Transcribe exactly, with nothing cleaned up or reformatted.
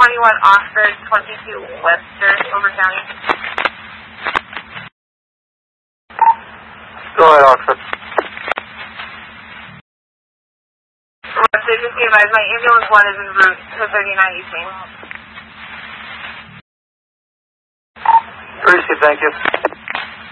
twenty-one Oxford, twenty-two Webster, over County. Go ahead, Oxford. Webster, just be advised, my ambulance one is en route to thirty-nine East Main. Received, thank you.